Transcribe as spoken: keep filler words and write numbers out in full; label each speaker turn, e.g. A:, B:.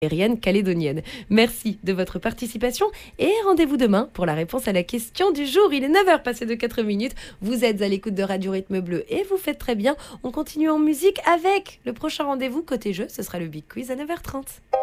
A: aérienne calédonienne. Merci de votre participation et rendez-vous demain pour la réponse à la question du jour. Il est neuf heures passé de quatre minutes. Vous êtes à l'écoute de Radio Rythme Bleu et vous faites très bien. On continue en musique avec le prochain rendez-vous côté jeu. Ce sera le Big Quiz à neuf heures trente.